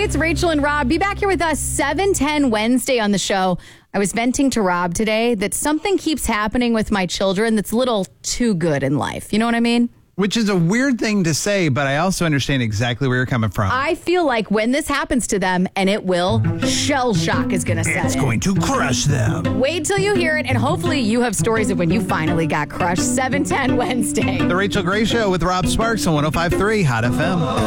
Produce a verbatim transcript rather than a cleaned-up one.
it's Rachel and Rob. Be back here with us seven ten Wednesday on the show. I was venting to Rob today that something keeps happening with my children that's a little too good in life. You know what I mean? Which is a weird thing to say, but I also understand exactly where you're coming from. I feel like when this happens to them, and it will, shell shock is going to set It's in. going to crush them. Wait till you hear it, and hopefully you have stories of when you finally got crushed. seven ten Wednesday. The Rachel Gray Show with Rob Sparks on one oh five point three Hot F M.